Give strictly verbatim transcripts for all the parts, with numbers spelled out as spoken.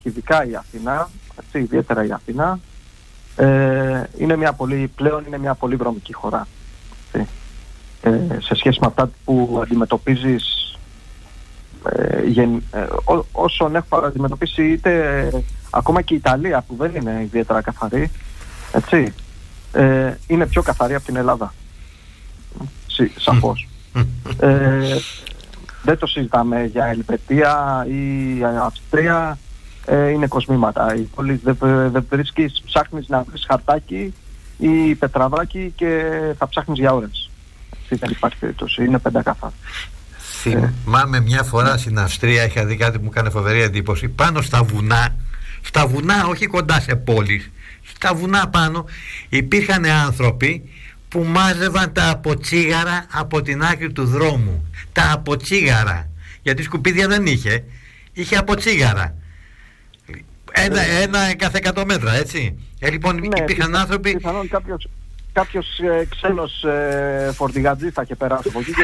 ειδικά η Αθήνα, έτσι, ιδιαίτερα η Αθήνα, ε, είναι μια πολύ, πλέον είναι μια πολύ βρωμική χώρα. Έτσι. Ε, σε σχέση με αυτά που αντιμετωπίζεις, ε, γεν, ε, ό, όσον έχω αντιμετωπίσει είτε ε, ακόμα και η Ιταλία που δεν είναι ιδιαίτερα καθαρή, έτσι, ε, είναι πιο καθαρή από την Ελλάδα. Σαφώς. ε, δεν το συζητάμε για Ελβετία ή Αυστρία, ε, είναι κοσμήματα. Οι πόλεις δεν δε βρίσκεις, ψάχνεις να βρεις χαρτάκι ή πετραδάκι και θα ψάχνεις για ώρες. Δεν υπάρχει περίπτωση, είναι πεντακάθαρο. Θυμάμαι μια φορά στην Αυστρία, είχα δει κάτι που μου έκανε φοβερή εντύπωση. Πάνω στα βουνά, στα βουνά, όχι κοντά σε πόλεις, στα βουνά πάνω υπήρχαν άνθρωποι που μάζευαν τα αποτσίγαρα από την άκρη του δρόμου. Τα αποτσίγαρα, γιατί σκουπίδια δεν είχε, είχε αποτσίγαρα. Ένα, ένα κάθε εκατό μέτρα, έτσι. Ε, λοιπόν, ναι, υπήρχαν άνθρωποι... Πιθανόν κάποιος, κάποιος ε, ξένος ε, φορτηγατζής θα είχε περάσει από εκεί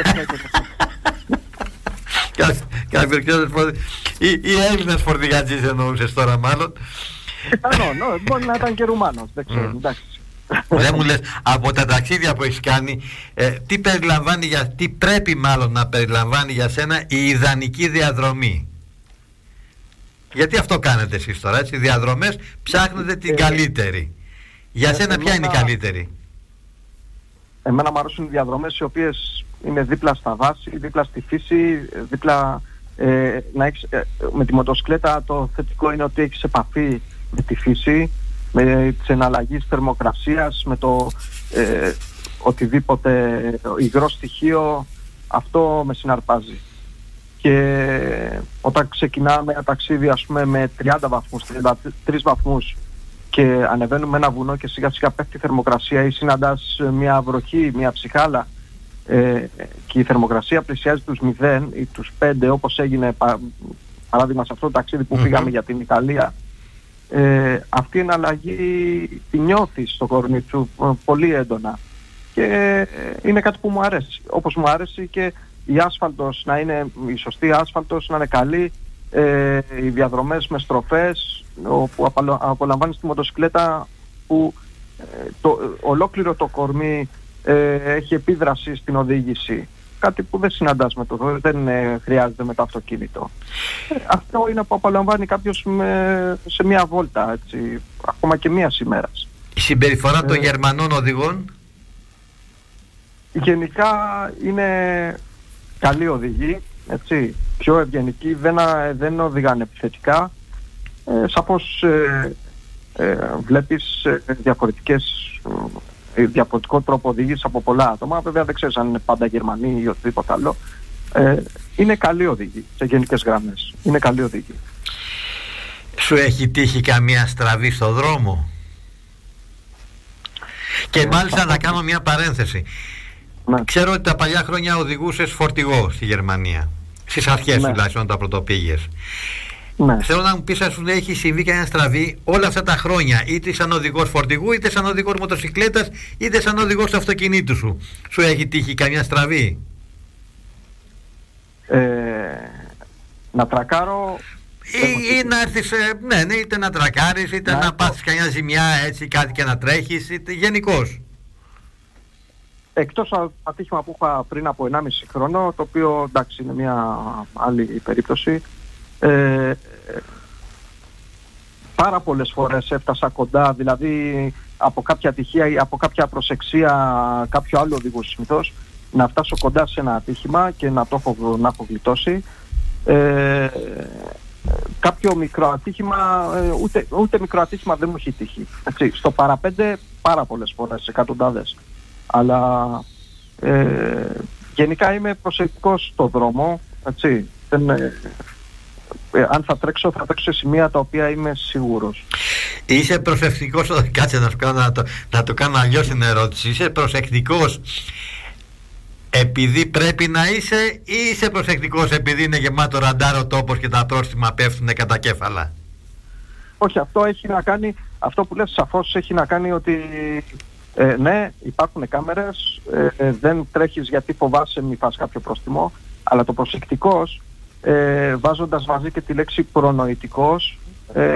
και... Ή Έλληνας φορτηγατζής εννοούσες τώρα μάλλον. Πιθανόν, μπορεί να ήταν και Ρουμάνος, δεν ξέρω, εντάξει. Δεν μου λες, από τα ταξίδια που έχεις κάνει, ε, τι περιλαμβάνει, για, τι πρέπει μάλλον να περιλαμβάνει για σένα η ιδανική διαδρομή? Γιατί αυτό κάνετε εσείς τώρα, έτσι, διαδρομές, ψάχνετε την ε, καλύτερη. Για ε, σένα εμένα, ποια είναι η καλύτερη? Εμένα μου αρέσουν οι διαδρομές οι οποίες είναι δίπλα στα δάση, δίπλα στη φύση, δίπλα ε, να έχεις, ε, με τη μοτοσυκλέτα το θετικό είναι ότι έχεις επαφή με τη φύση, με τις εναλλαγές θερμοκρασίας, με το ε, οτιδήποτε υγρό στοιχείο, αυτό με συναρπάζει. Και όταν ξεκινάμε ένα ταξίδι, ας πούμε, με τριάντα βαθμούς, τριάντα τρεις βαθμούς και ανεβαίνουμε ένα βουνό και σιγά σιγά πέφτει η θερμοκρασία ή συναντάς μια βροχή, μια ψυχάλα ε, και η θερμοκρασία πλησιάζει τους μηδέν ή τους πέντε, όπως έγινε πα, παράδειγμα σε αυτό το ταξίδι που mm-hmm. πήγαμε για την Ιταλία, ε, αυτή η εναλλαγή τη νιώθεις στο κορμί σου πολύ έντονα και ε, είναι κάτι που μου αρέσει, όπως μου αρέσει και η άσφαλτος να είναι, η σωστή άσφαλτος να είναι καλή, ε, οι διαδρομές με στροφές όπου απολα, απολαμβάνεις τη μοτοσυκλέτα που ε, το, ολόκληρο το κορμί ε, έχει επίδραση στην οδήγηση, κάτι που δεν συναντάς με το, δεν ε, χρειάζεται με το αυτοκίνητο. Ε, αυτό είναι που απολαμβάνει κάποιος με, σε μια βόλτα, έτσι, ακόμα και μίας ημέρας. Η συμπεριφορά των ε, Γερμανών οδηγών? Γενικά είναι καλή οδηγή, έτσι, πιο ευγενική, δεν, δεν οδηγάνε επιθετικά. Ε, σαφώς ε, ε, βλέπεις ε, διαφορετικές, ε, διαφορετικό τρόπο οδηγής από πολλά άτομα. Βέβαια δεν ξέρεις αν είναι πάντα Γερμανοί ή οτιδήποτε άλλο. Ε, είναι καλή οδηγή σε γενικές γραμμές. Είναι καλή οδηγή. Σου έχει τύχει καμία στραβή στο δρόμο? Και ε, μάλιστα να κάνω μια παρένθεση. Ναι. Ξέρω ότι τα παλιά χρόνια οδηγούσες φορτηγό στη Γερμανία. Στις αρχές ναι. τουλάχιστον όταν πρωτοπήγες. Ναι. Θέλω να μου πεις αν σου έχει συμβεί κανένα στραβή όλα αυτά τα χρόνια, είτε σαν οδηγός φορτηγού, είτε σαν οδηγός μοτοσυκλέτας, είτε σαν οδηγός του αυτοκινήτου σου. Σου έχει τύχει καμιά στραβή? Ε, να τρακάρω... Ή, ή να έρθεις, ναι, ναι, είτε να τρακάρεις, είτε να, να πάθεις καμιά ζημιά, έτσι κάτι και να τρέχεις, είτε γενικώς. Εκτός από το ατύχημα που είχα πριν από ενάμιση χρόνο, το οποίο εντάξει είναι μια άλλη περίπτωση, ε, πάρα πολλές φορές έφτασα κοντά, δηλαδή από κάποια ατυχία ή από κάποια προσεξία κάποιο άλλο οδηγού συνήθως, να φτάσω κοντά σε ένα ατύχημα και να το έχω, να έχω γλιτώσει. Ε, κάποιο μικρό ατύχημα, ούτε, ούτε μικρό ατύχημα δεν μου έχει τύχει. Έτσι, στο παραπέντε πάρα πολλές φορές, εκατοντάδες. Αλλά ε, γενικά είμαι προσεκτικός στο δρόμο, έτσι. Δεν, ε, ε, αν θα τρέξω, θα τρέξω σε σημεία τα οποία είμαι σίγουρος. Είσαι προσεκτικός, κάτσε να, κάνω, να, το, να το κάνω αλλιώς την ερώτηση. Είσαι προσεκτικός επειδή πρέπει να είσαι, ή είσαι προσεκτικός επειδή είναι γεμάτο ραντάρο τόπος και τα πρόστιμα πέφτουν κατά κέφαλα? Όχι, αυτό έχει να κάνει, αυτό που λες σαφώς έχει να κάνει ότι Ε, ναι, υπάρχουν κάμερες, ε, δεν τρέχεις γιατί φοβάσαι μη φας κάποιο πρόστιμο, αλλά το προσεκτικός, ε, βάζοντας μαζί και τη λέξη προνοητικός, ε,